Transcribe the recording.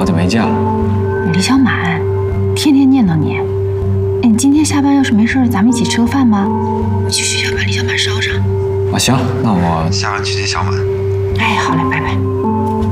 好久没见了。 李小满，天天念叨你。哎，你今天下班要是没事，咱们一起吃个饭吗？我去学校把李小满捎上。 啊，行，那我下班去接小满。 哎，好嘞，拜拜。